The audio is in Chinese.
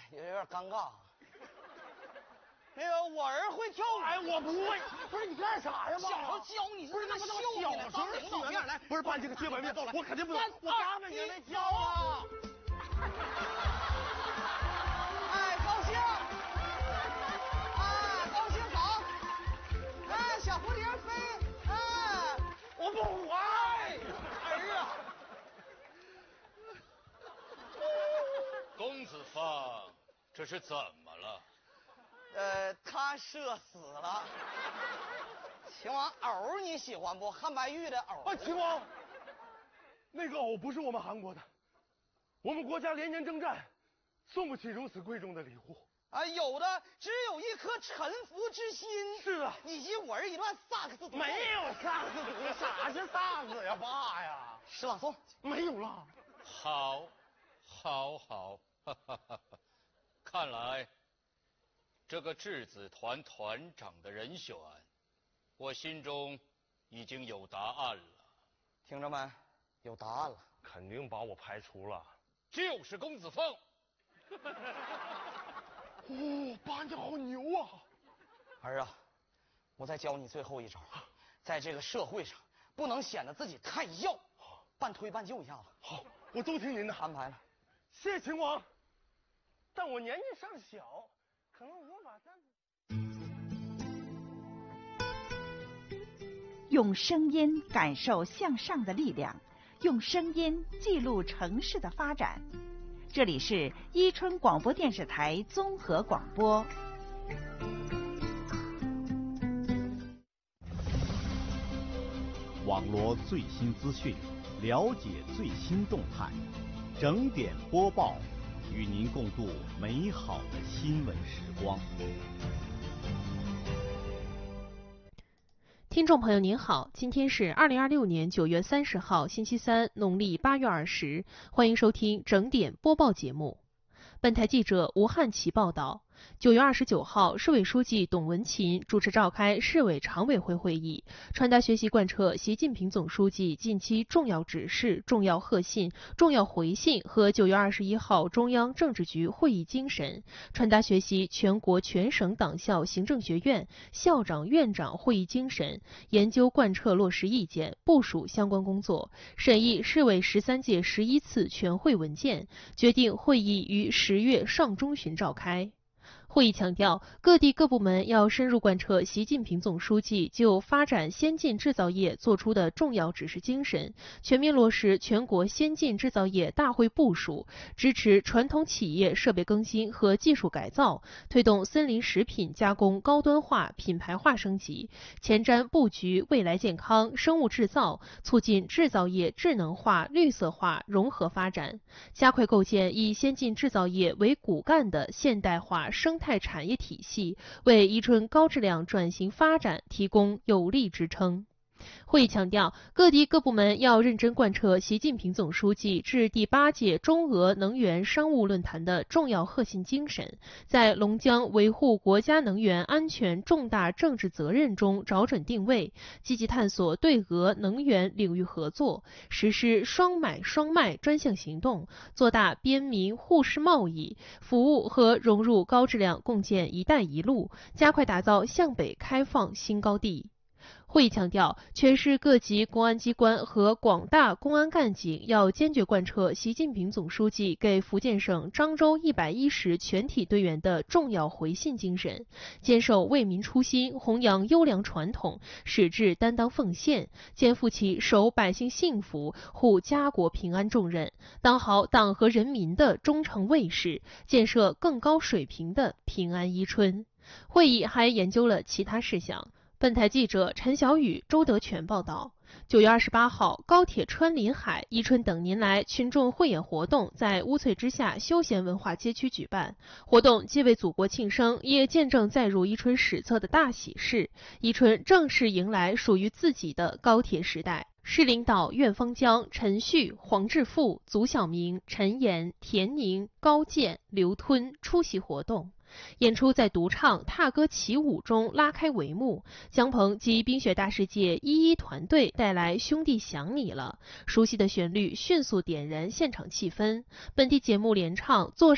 有点尴尬。那个我儿会跳舞， 哎，我不会。不是你干啥呀？ 小时候教你是不是那不秀小你当领导面来， 不是办这个接吻面，我肯定不能。我8百年没跳啊！哎，高兴！哎，高兴好！哎，小蝴蝶飞！哎， 我不爱儿啊！ 公子方，这是怎么了？ 他射死了。秦王，藕你喜欢不？汉白玉的藕。 啊，秦王，那个藕不是我们韩国的，我们国家连年征战，送不起如此贵重的礼物。 啊，有的只有一颗臣服之心。 是啊， 你及我儿一段萨克斯独奏。 没有萨克斯独奏，啥是萨克斯呀，爸呀？ 诗朗诵没有了。 好，好，好，哈哈哈！看来这个质子团团长的人选，我心中已经有答案了。 听着没？有答案了。 肯定把我排除了。 就是公子凤。 哦，爸你好牛啊！ 儿啊，我再教你最后一招，在这个社会上不能显得自己太要，半推半就一下子。 好，我都听您的安排了。 谢谢秦王，但我年纪尚小，可能无法担。 用声音感受向上的力量，用声音记录城市的发展。这里是伊春广播电视台综合广播。 网罗最新资讯，了解最新动态，整点播报，与您共度美好的新闻时光。 听众朋友您好，今天是2026年9月30号星期三，农历8月20，欢迎收听整点播报节目。本台记者吴汉奇报道，9月29号，市委书记董文勤主持召开市委常委会会议，传达学习贯彻习近平总书记近期重要指示、重要贺信、重要回信和9月21号中央政治局会议精神，传达学习全国全省党校行政学院校长院长会议精神，研究贯彻落实意见，部署相关工作，审议市委13届11次全会文件，决定会议于10月上中旬召开。会议强调，各地各部门要深入贯彻习近平总书记就发展先进制造业作出的重要指示精神，全面落实全国先进制造业大会部署，支持传统企业设备更新和技术改造，推动森林食品加工高端化、品牌化升级，前瞻布局未来健康、生物制造，促进制造业智能化、绿色化融合发展，加快构建以先进制造业为骨干的现代化生态产业体系，为伊春高质量转型发展提供有力支撑。会议强调，各地各部门要认真贯彻习近平总书记致第8届中俄能源商务论坛的重要贺信精神，在龙江维护国家能源安全重大政治责任中找准定位，积极探索对俄能源领域合作，实施双买双卖专项行动，做大边民互市贸易，服务和融入高质量共建“一带一路”，加快打造向北开放新高地。会议强调，全市各级公安机关和广大公安干警要坚决贯彻习近平总书记给福建省漳州110全体队员的重要回信精神，坚守为民初心、弘扬优良传统，矢志担当奉献，肩负起守百姓幸福、护家国平安重任，当好党和人民的忠诚卫士，建设更高水平的平安伊春。会议还研究了其他事项。本台记者陈小雨、周德全报道，9月28号，高铁穿林海、伊春等年来群众汇演活动在乌翠之下休闲文化街区举办。活动既为祖国庆生，也见证载入伊春史册的大喜事。伊春正式迎来属于自己的高铁时代。市领导苑方江、陈旭、黄志富、祖晓明、陈岩、田宁、高健、刘吞出席活动。演出在独唱、踏歌起舞中拉开帷幕，姜鹏及冰雪大世界11团队带来《兄弟想你了》，熟悉的旋律迅速点燃现场气氛。本地节目联唱《坐